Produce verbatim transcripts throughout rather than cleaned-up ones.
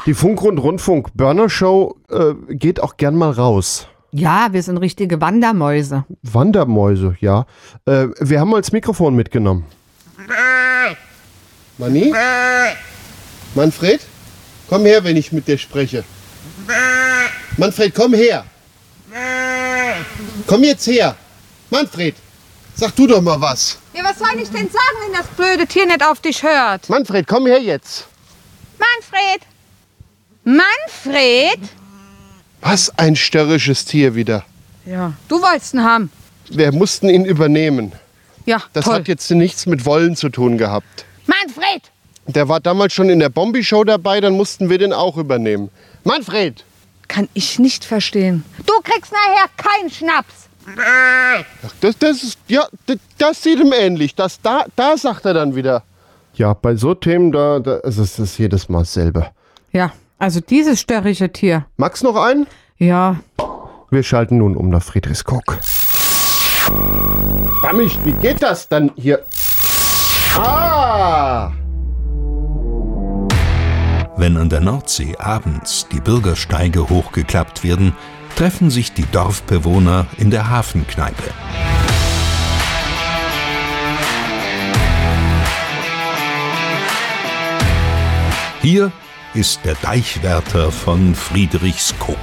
Die Funk und Rundfunk Burner Show äh, geht auch gern mal raus. Ja, wir sind richtige Wandermäuse. Wandermäuse, ja. Äh, wir haben mal das Mikrofon mitgenommen. Manni? Manfred? Komm her, wenn ich mit dir spreche. Manfred, komm her. Komm jetzt her. Manfred, sag du doch mal was. Ja, was soll ich denn sagen, wenn das blöde Tier nicht auf dich hört? Manfred, komm her jetzt. Manfred! Manfred! Was ein störrisches Tier wieder. Ja, du wolltest ihn haben. Wir mussten ihn übernehmen. Ja, Das toll. hat jetzt nichts mit Wollen zu tun gehabt. Manfred! Der war damals schon in der Bombi-Show dabei, dann mussten wir den auch übernehmen. Manfred! Kann ich nicht verstehen. Du kriegst nachher keinen Schnaps. Ach, das, das ist, ja, das, das sieht ihm ähnlich. Das, da, da sagt er dann wieder. Ja, bei so Themen, da, da ist es das jedes Mal dasselbe. Ja, also dieses störrische Tier. Magst noch einen? Ja. Wir schalten nun um nach Friedrichskoog. Damit, wie geht das dann hier? Ah! Wenn an der Nordsee abends die Bürgersteige hochgeklappt werden, treffen sich die Dorfbewohner in der Hafenkneipe. Hier ist der Deichwärter von Friedrichskoog.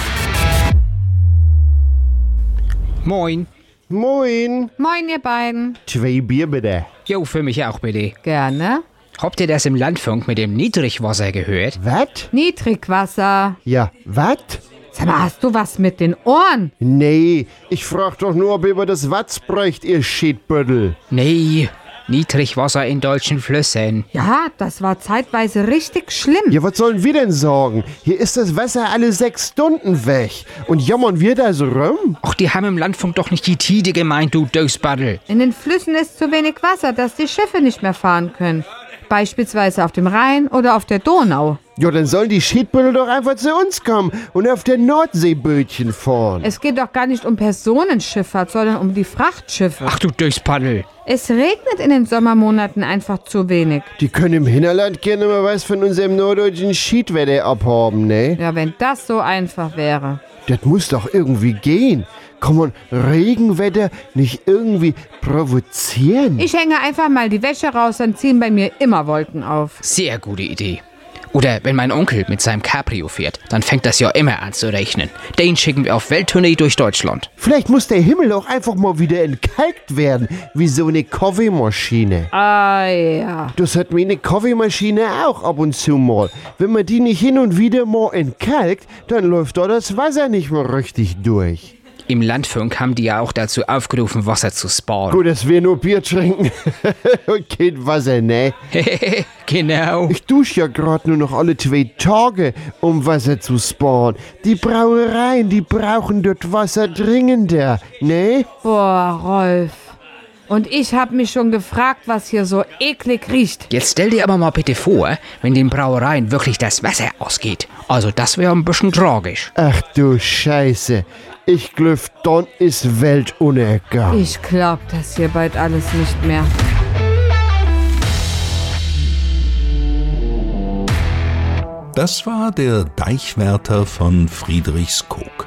Moin. Moin. Moin, ihr beiden. Zwei Bier bitte. Jo, für mich auch bitte. Gerne. Habt ihr das im Landfunk mit dem Niedrigwasser gehört? Was? Niedrigwasser. Ja, was? Sag mal, hast du was mit den Ohren? Nee, ich frag doch nur, ob ihr über das Watz bräucht, ihr Schiedbüttel. Nee, Niedrigwasser in deutschen Flüssen. Ja, das war zeitweise richtig schlimm. Ja, was sollen wir denn sorgen? Hier ist das Wasser alle sechs Stunden weg. Und jammern wir da so rum? Ach, die haben im Landfunk doch nicht die Tide gemeint, du Dösbaddel. In den Flüssen ist zu wenig Wasser, dass die Schiffe nicht mehr fahren können. Beispielsweise auf dem Rhein oder auf der Donau. Ja, dann sollen die Schiedbüttel doch einfach zu uns kommen und auf der Nordsee Bötchen fahren. Es geht doch gar nicht um Personenschifffahrt, sondern um die Frachtschiffe. Ach du Dösbaddel. Es regnet in den Sommermonaten einfach zu wenig. Die können im Hinterland gerne mal was von unserem norddeutschen Schiedwetter abhaben, ne? Ja, wenn das so einfach wäre. Das muss doch irgendwie gehen. Kann man Regenwetter nicht irgendwie provozieren? Ich hänge einfach mal die Wäsche raus, dann ziehen bei mir immer Wolken auf. Sehr gute Idee. Oder wenn mein Onkel mit seinem Cabrio fährt, dann fängt das ja immer an zu regnen. Den schicken wir auf Welttournee durch Deutschland. Vielleicht muss der Himmel auch einfach mal wieder entkalkt werden, wie so eine Kaffeemaschine. Ah ja. Das hat meine Kaffeemaschine auch ab und zu mal. Wenn man die nicht hin und wieder mal entkalkt, dann läuft da das Wasser nicht mehr richtig durch. Im Landfunk haben die ja auch dazu aufgerufen, Wasser zu sparen. Gut, dass wir nur Bier trinken und kein Wasser, ne? Genau. Ich dusche ja gerade nur noch alle zwei Tage, um Wasser zu sparen. Die Brauereien, die brauchen dort Wasser dringender, ne? Boah, Rolf. Und ich hab mich schon gefragt, was hier so eklig riecht. Jetzt stell dir aber mal bitte vor, wenn den Brauereien wirklich das Wasser ausgeht. Also das wäre ein bisschen tragisch. Ach du Scheiße. Ich glüff, dann ist Weltuntergang. Ich glaub das hier bald alles nicht mehr. Das war der Deichwärter von Friedrichskoog.